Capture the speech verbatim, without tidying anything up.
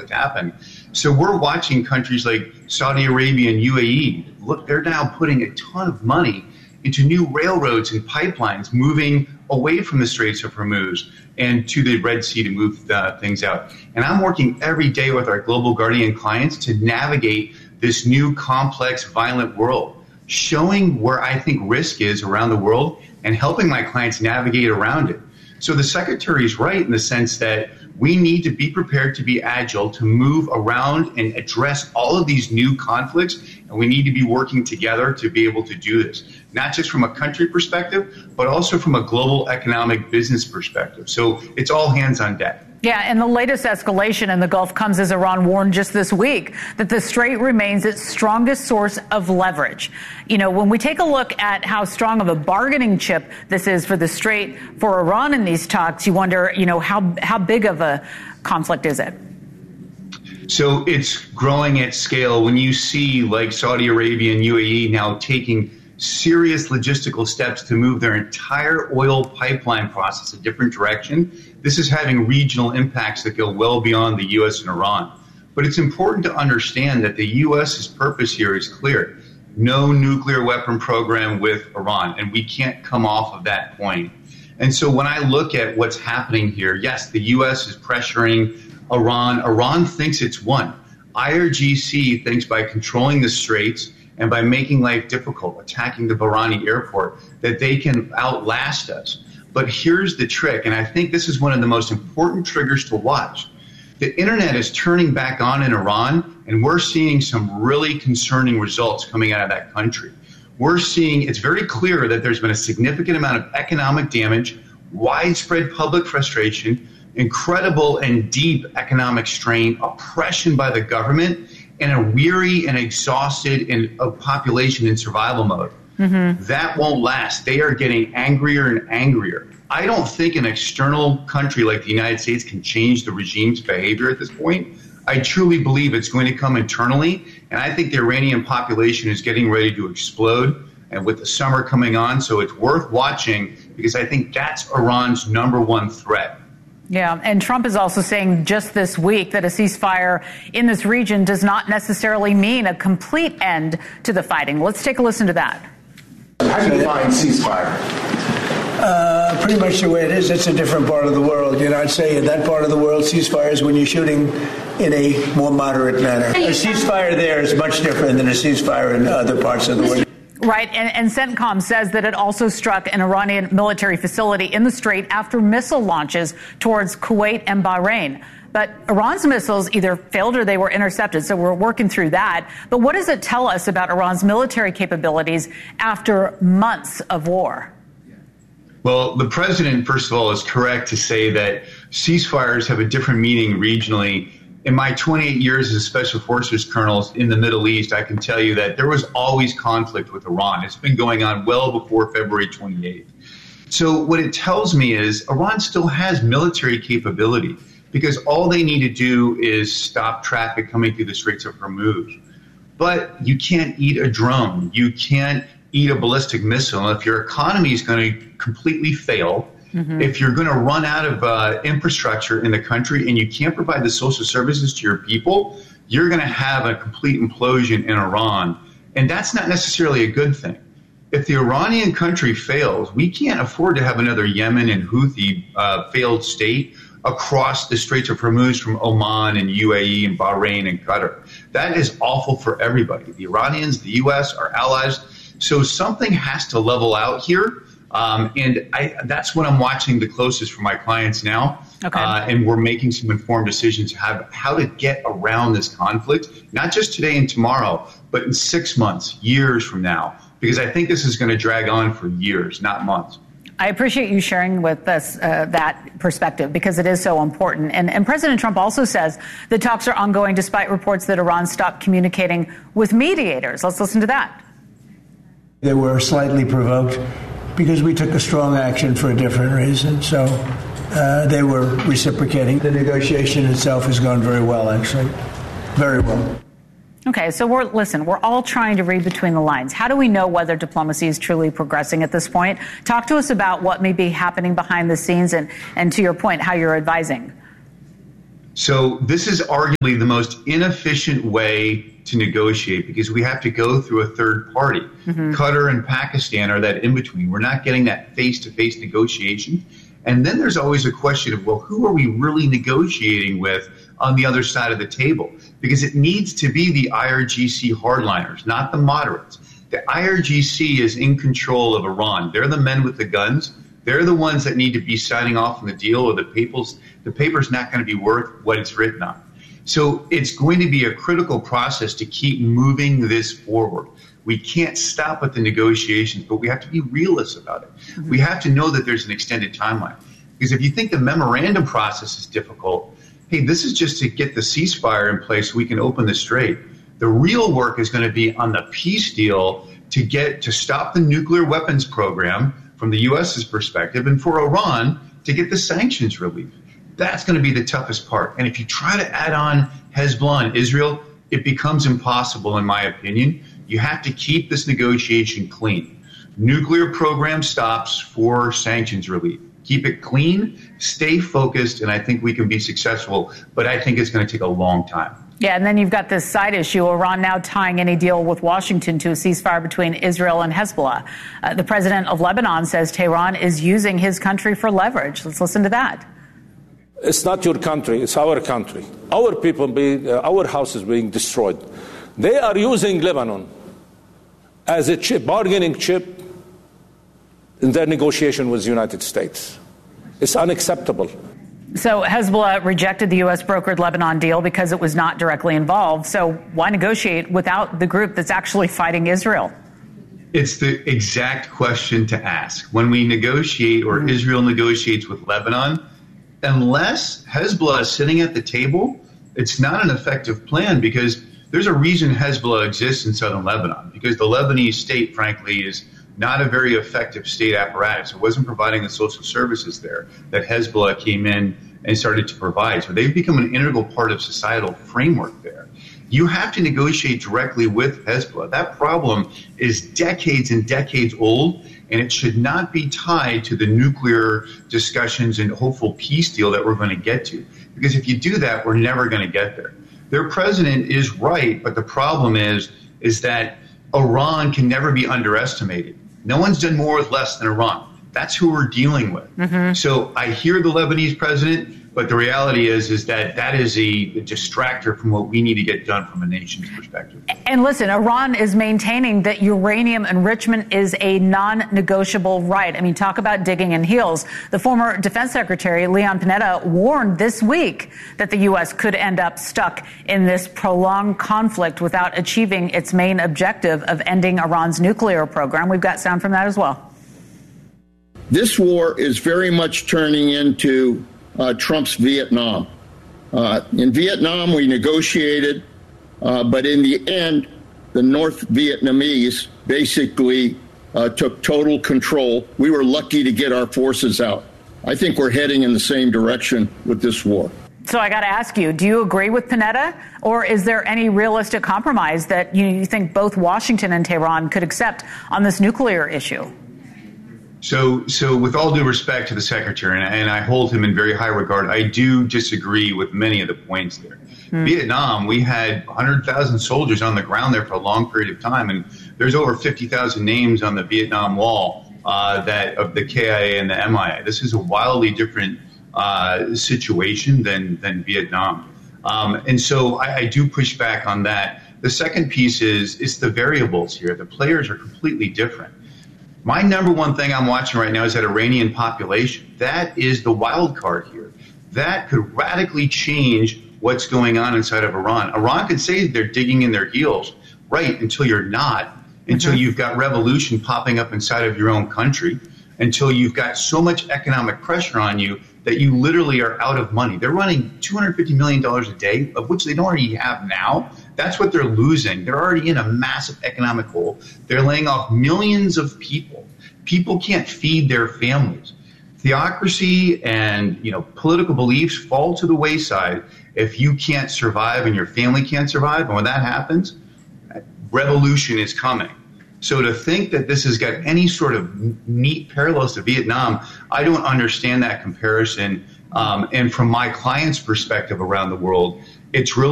conflict happen. So we're watching countries like Saudi Arabia and U A E. Look, they're now putting a ton of money into new railroads and pipelines, moving away from the Straits of Hormuz and to the Red Sea to move uh, things out. And I'm working every day with our Global Guardian clients to navigate this new complex, violent world, showing where I think risk is around the world and helping my clients navigate around it. So the Secretary is right in the sense that we need to be prepared to be agile, to move around and address all of these new conflicts, and we need to be working together to be able to do this, not just from a country perspective, but also from a global economic business perspective. So it's all hands on deck. Yeah, and the latest escalation in the Gulf comes as Iran warned just this week that the Strait remains its strongest source of leverage. You know, when we take a look at how strong of a bargaining chip this is for the Strait for Iran in these talks, you wonder, you know, how how big of a conflict is it? So it's growing at scale. When you see like Saudi Arabia and U A E now taking serious logistical steps to move their entire oil pipeline process a different direction, this is having regional impacts that go well beyond the U S and Iran. But it's important to understand that the U S's purpose here is clear. No nuclear weapon program with Iran, and we can't come off of that point. And so when I look at what's happening here, yes, the U S is pressuring Iran. Iran thinks it's won. I R G C thinks by controlling the straits and by making life difficult, attacking the Bahraini airport, that they can outlast us. But here's the trick, and I think this is one of the most important triggers to watch. The internet is turning back on in Iran, and we're seeing some really concerning results coming out of that country. We're seeing, it's very clear that there's been a significant amount of economic damage, widespread public frustration, incredible and deep economic strain, oppression by the government, and a weary and exhausted in, a population in survival mode. Mm-hmm. That won't last. They are getting angrier and angrier. I don't think an external country like the United States can change the regime's behavior at this point. I truly believe it's going to come internally, and I think the Iranian population is getting ready to explode, and with the summer coming on, so it's worth watching because I think that's Iran's number one threat. Yeah, and Trump is also saying just this week that a ceasefire in this region does not necessarily mean a complete end to the fighting. Let's take a listen to that. How do you define ceasefire? Uh, pretty much the way it is. It's a different part of the world. You know, I'd say in that part of the world, ceasefire is when you're shooting in a more moderate manner. A ceasefire there is much different than a ceasefire in other parts of the world. Right, and, and CENTCOM says that it also struck an Iranian military facility in the Strait after missile launches towards Kuwait and Bahrain. But Iran's missiles either failed or they were intercepted, so we're working through that. But what does it tell us about Iran's military capabilities after months of war? Well, the president, first of all, is correct to say that ceasefires have a different meaning regionally. In my twenty-eight years as a Special Forces colonel in the Middle East, I can tell you that there was always conflict with Iran. It's been going on well before February twenty-eighth. So what it tells me is Iran still has military capability because all they need to do is stop traffic coming through the Straits of Hormuz. But you can't eat a drone. You can't eat a ballistic missile. If your economy is going to completely fail, mm-hmm. if you're going to run out of uh, infrastructure in the country and you can't provide the social services to your people, you're going to have a complete implosion in Iran. And that's not necessarily a good thing. If the Iranian country fails, we can't afford to have another Yemen and Houthi uh, failed state across the Straits of Hormuz from Oman and U A E and Bahrain and Qatar. That is awful for everybody. The Iranians, the U S, our allies. So something has to level out here. Um, and I, that's what I'm watching the closest for my clients now. Okay. Uh, and we're making some informed decisions how, how to get around this conflict, not just today and tomorrow, but in six months, years from now, because I think this is going to drag on for years, not months. I appreciate you sharing with us uh, that perspective because it is so important. And, and President Trump also says the talks are ongoing despite reports that Iran stopped communicating with mediators. Let's listen to that. They were slightly provoked because we took a strong action for a different reason. So uh, they were reciprocating. The negotiation itself has gone very well, actually. Very well. Okay, so we're listen, we're all trying to read between the lines. How do we know whether diplomacy is truly progressing at this point? Talk to us about what may be happening behind the scenes and, and to your point, how you're advising. So this is arguably the most inefficient way to negotiate because we have to go through a third party. Mm-hmm. Qatar and Pakistan are that in between. We're not getting that face-to-face negotiation. And then there's always a question of, well, who are we really negotiating with on the other side of the table? Because it needs to be the I R G C hardliners, not the moderates. The I R G C is in control of Iran. They're the men with the guns. They're the ones that need to be signing off on the deal, or the papers, the paper's not going to be worth what it's written on. So it's going to be a critical process to keep moving this forward. We can't stop at the negotiations, but we have to be realists about it. Mm-hmm. We have to know that there's an extended timeline. Because if you think the memorandum process is difficult, hey, this is just to get the ceasefire in place so we can open the strait. The real work is going to be on the peace deal to get to stop the nuclear weapons program from the U S's perspective, and for Iran to get the sanctions relief. That's going to be the toughest part. And if you try to add on Hezbollah and Israel, it becomes impossible, in my opinion. You have to keep this negotiation clean. Nuclear program stops for sanctions relief. Keep it clean, stay focused, and I think we can be successful, but I think it's going to take a long time. Yeah, and then you've got this side issue, Iran now tying any deal with Washington to a ceasefire between Israel and Hezbollah. Uh, the president of Lebanon says Tehran is using his country for leverage. Let's listen to that. It's not your country, it's our country. Our people, being, uh, our house is being destroyed. They are using Lebanon as a chip, bargaining chip in their negotiation with the United States. It's unacceptable. So Hezbollah rejected the U S brokered Lebanon deal because it was not directly involved. So why negotiate without the group that's actually fighting Israel? It's the exact question to ask. When we negotiate or mm-hmm. Israel negotiates with Lebanon, unless Hezbollah is sitting at the table, it's not an effective plan because there's a reason Hezbollah exists in southern Lebanon, because the Lebanese state, frankly, is not a very effective state apparatus. It wasn't providing the social services there that Hezbollah came in and started to provide. So they've become an integral part of societal framework there. You have to negotiate directly with Hezbollah. That problem is decades and decades old, and it should not be tied to the nuclear discussions and hopeful peace deal that we're going to get to. Because if you do that, we're never going to get there. Their president is right, but the problem is, is that Iran can never be underestimated. No one's done more with less than Iran. That's who we're dealing with. Mm-hmm. So I hear the Lebanese president, but the reality is, is that that is a, a distractor from what we need to get done from a nation's perspective. And listen, Iran is maintaining that uranium enrichment is a non-negotiable right. I mean, talk about digging in heels. The former defense secretary, Leon Panetta, warned this week that the U S could end up stuck in this prolonged conflict without achieving its main objective of ending Iran's nuclear program. We've got sound from that as well. This war is very much turning into uh, Trump's Vietnam. Uh, in Vietnam, we negotiated, uh, but in the end, the North Vietnamese basically uh, took total control. We were lucky to get our forces out. I think we're heading in the same direction with this war. So I got to ask you, do you agree with Panetta, or is there any realistic compromise that you, you think both Washington and Tehran could accept on this nuclear issue? So, so with all due respect to the secretary, and, and I hold him in very high regard, I do disagree with many of the points there. Hmm. Vietnam, we had one hundred thousand soldiers on the ground there for a long period of time, and there's over fifty thousand names on the Vietnam Wall uh, that of the K I A and the M I A. This is a wildly different uh, situation than than Vietnam, um, and so I, I do push back on that. The second piece is it's the variables here. The players are completely different. My number one thing I'm watching right now is that Iranian population. That is the wild card here. That could radically change what's going on inside of Iran. Iran could say they're digging in their heels, right, until you're not, until mm-hmm. you've got revolution popping up inside of your own country, until you've got so much economic pressure on you that you literally are out of money. They're running two hundred fifty million dollars a day, of which they don't already have now. That's what they're losing. They're already in a massive economic hole. They're laying off millions of people. People can't feed their families. Theocracy and, you know, political beliefs fall to the wayside if you can't survive and your family can't survive. And when that happens, revolution is coming. So to think that this has got any sort of neat parallels to Vietnam, I don't understand that comparison. Um, and from my clients' perspective around the world, it's really